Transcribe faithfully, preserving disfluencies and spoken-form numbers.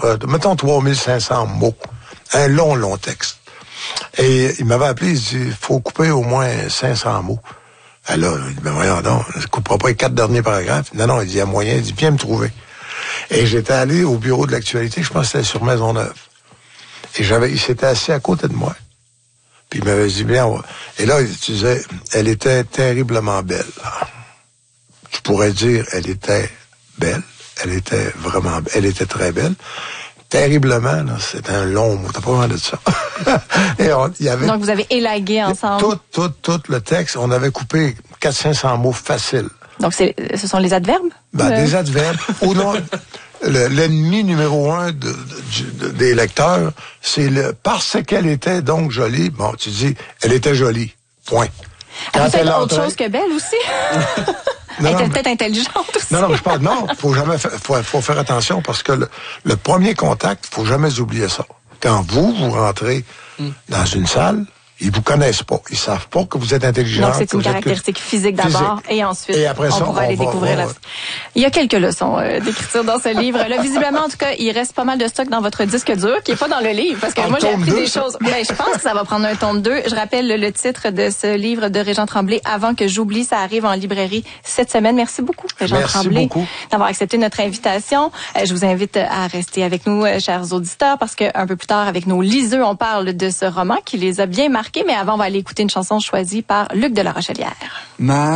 euh, mettons trois mille cinq cents mots. Un long, long texte. Et il m'avait appelé, il dit, faut couper au moins cinq cents mots. Alors, il dit, ben voyons donc, je ne couperai pas les quatre derniers paragraphes. Non, non, il dit, il y a moyen, il dit, viens me trouver. Et j'étais allé au bureau de l'actualité, je pense que c'était sur Maisonneuve. Et j'avais, il s'était assis à côté de moi. Puis il m'avait dit, bien, et là, il disait, elle était terriblement belle. Je pourrais dire, elle était belle. Elle était vraiment, elle était très belle. Terriblement, là, c'est un long mot. T'as pas besoin de ça. Et on, il y avait. Donc, vous avez élagué ensemble. Tout, tout, tout le texte. On avait coupé quatre cents cinq cents mots faciles. Donc, c'est, ce sont les adverbes? Ben, euh... des adverbes. Ou non, le, l'ennemi numéro un de, de, de, des lecteurs, c'est le, parce qu'elle était donc jolie. Bon, tu dis, elle était jolie. Point. Quand elle fait autre chose que belle aussi? Non, elle était non, peut-être intelligente aussi. Non, non, je parle, non, faut jamais, faut, faut faire attention parce que le, le premier contact, faut jamais oublier ça. Quand vous, vous rentrez mm. dans une salle, ils vous connaissent pas. Ils savent pas que vous êtes intelligent. Donc, c'est une caractéristique physique d'abord, physique. Et ensuite, et après on ça, pourra on aller va, découvrir va, la... Il y a quelques leçons euh, d'écriture dans ce livre. Là, visiblement, en tout cas, il reste pas mal de stock dans votre disque dur, qui est pas dans le livre, parce que en moi, j'ai appris deux, des ça. choses. Ben, je pense que ça va prendre un tome deux. Je rappelle le, le titre de ce livre de Régent Tremblay, Avant que j'oublie, ça arrive en librairie cette semaine. Merci beaucoup, Régent Merci Tremblay, beaucoup. d'avoir accepté notre invitation. Euh, je vous invite à rester avec nous, euh, chers auditeurs, parce qu'un peu plus tard, avec nos liseux, on parle de ce roman qui les a bien marqués, mais avant, on va aller écouter une chanson choisie par Luc de la Rochelière. Ma